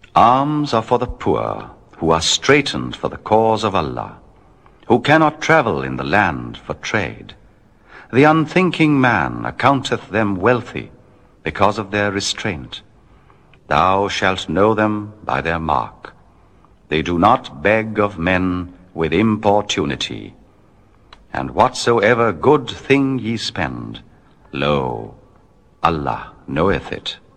Alms are for the poor, who are straitened for the cause of Allah, who cannot travel in the land for trade. The unthinking man accounteth them wealthy because of their restraint. Thou shalt know them by their mark. They do not beg of men with importunity. And whatsoever good thing ye spend, lo, Allah knoweth it.